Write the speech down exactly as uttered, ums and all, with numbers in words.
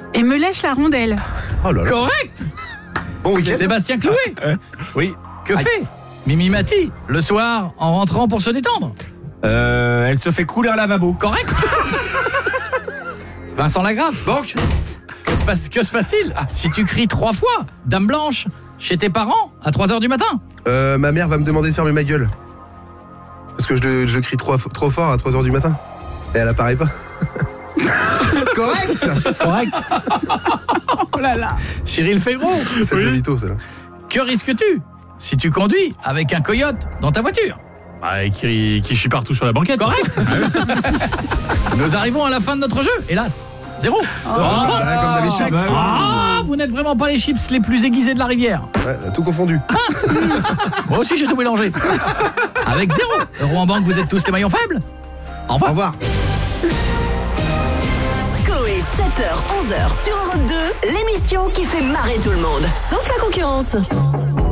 Et me lèche la rondelle. Oh là là. Correct. Bon week-end. Sébastien Cloué. Oui. Que Aïe. fait Mimi Mati le soir en rentrant pour se détendre? Euh, elle se fait couler un lavabo. Correct. Vincent Lagraffe. Banque. Que se passe, que se passe-t-il si tu cries trois fois Dame Blanche chez tes parents à trois heures du matin? Euh, ma mère va me demander de fermer ma gueule. Parce que je, je crie trop, trop fort à trois heures du matin. Et elle apparaît pas. Correct. Correct. Oh là là. Cyril Fégros. C'est le Vito, celle-là. Que risques-tu si tu conduis avec un coyote dans ta voiture? Bah, qui, qui chie partout sur la banquette. Correct. Nous arrivons à la fin de notre jeu, hélas. Zéro. Ah, comme d'habitude. Ah, vous n'êtes vraiment pas les chips les plus aiguisés de la rivière. Ouais, tout confondu. Moi aussi, j'ai tout mélangé. Avec zéro euro en banque, vous êtes tous les maillons faibles. Au Au revoir. revoir. Coé, sept heures onze heures sur Europe deux, l'émission qui fait marrer tout le monde, sauf la concurrence.